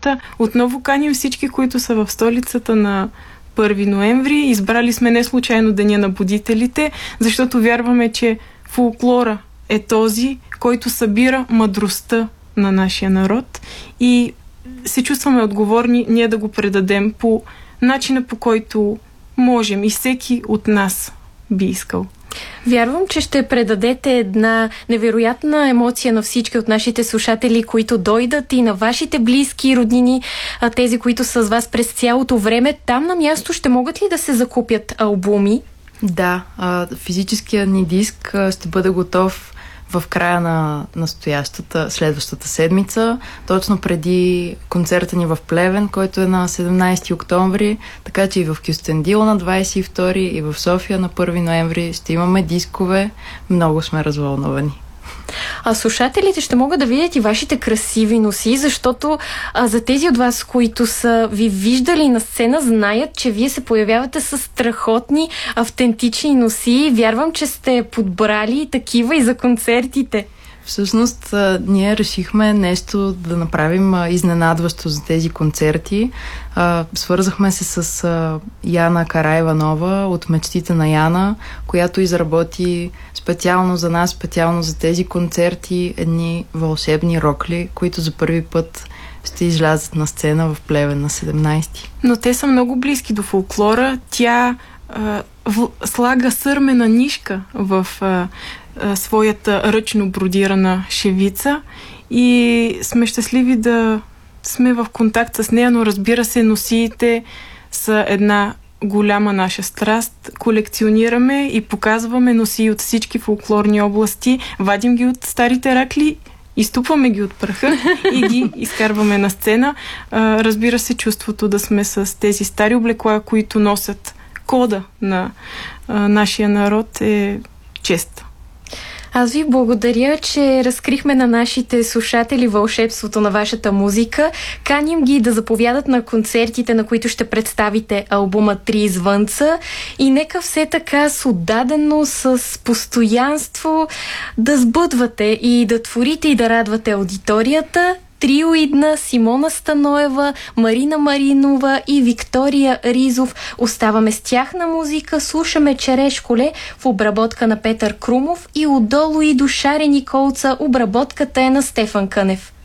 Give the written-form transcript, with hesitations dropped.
нещата. Отново каним всички, които са в столицата на 1 ноември. Избрали сме не случайно Деня на будителите, защото вярваме, че фолклора е този, който събира мъдростта на нашия народ и се чувстваме отговорни ние да го предадем по начина, по който можем и всеки от нас би искал. Вярвам, че ще предадете една невероятна емоция на всички от нашите слушатели, които дойдат, и на вашите близки и роднини, тези, които са с вас през цялото време. Там на място ще могат ли да се закупят албуми? Да, физическият ни диск ще бъде готов в края на следващата седмица, точно преди концерта ни в Плевен, който е на 17 октомври, така че и в Кюстендил на 22 и в София на 1 ноември ще имаме дискове. Много сме развълнувани. А слушателите ще могат да видят и вашите красиви носи, защото за тези от вас, които са ви виждали на сцена, знаят, че вие се появявате с страхотни, автентични носи. Вярвам, че сте подбрали такива и за концертите. Всъщност, ние решихме нещо да направим изненадващо за тези концерти. Свързахме се с Яна Караиванова от Мечтите на Яна, която изработи специално за нас, специално за тези концерти, едни вълшебни рокли, които за първи път ще излязат на сцена в Плевен на 17. Но те са много близки до фолклора. Тя слага сърмена нишка в своята ръчно бродирана шевица и сме щастливи да сме в контакт с нея, но разбира се, носиите са една голяма наша страст. Колекционираме и показваме носии от всички фолклорни области, вадим ги от старите ракли, изтупваме ги от праха и ги изкарваме на сцена. Разбира се, чувството да сме с тези стари облекла, които носят кода на нашия народ, е чест. Аз ви благодаря, че разкрихме на нашите слушатели вълшебството на вашата музика. Каним ги да заповядат на концертите, на които ще представите албума Три извънца, и нека все така с отдаденост, с постоянство да сбъдвате и да творите и да радвате аудиторията. Трио идна: Симона Станоева, Марина Маринова и Виктория Ризов. Оставаме с тяхна музика, слушаме Черешколе в обработка на Петър Крумов и Отдолу и до Шарени колца обработката е на Стефан Кънев.